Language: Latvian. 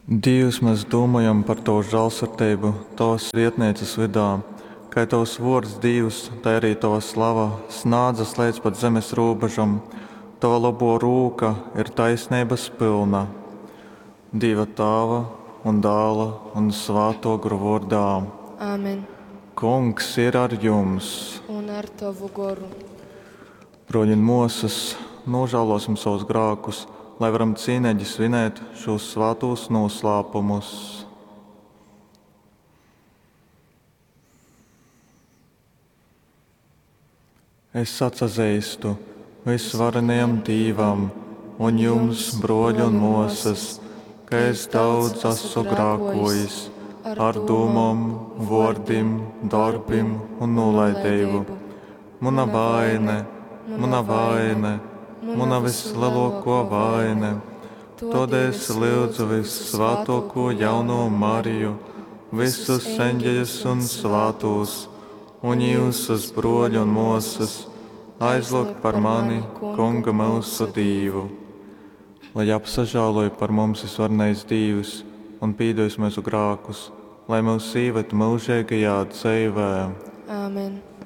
Dievs, mēs domājam par Tavu žēlsirdību, Tavas vietnieces vidā, kā Tavs vārds Dievs, tā arī Tava slava snādzas līdz pat zemes robežam. Tava labo rūka ir taisnības pilna. Dieva Tēva un Dēla un Svēto garu vārdā. Āmen. Kungs ir ar jums. Un ar Tavu garu. Broļi mūsas, nožēlosim savus grēkus, lai varam cīnīgi svinēt šos svētos noslēpumus. Es atzīstu visvarenajam Dievam un jums, broļi un mūsas, ka es daudz esmu grēkojis ar domām, vārdiem, darbiem un nolaidību. Mana vaina, mana vislielākā vaina. Tādēļ es lūdzu visvētāko jauno Mariju, visus eņģeļus un svētos, un jūsus broļi un mūsas, aizlūgt par mani, Kunga mūsu Dievu. Lai apsažāloja par mums visvarenais Dievs un pīdīs mūsu grēkus, lai mūs ievedu mūžīgajā dzīvē. Āmen.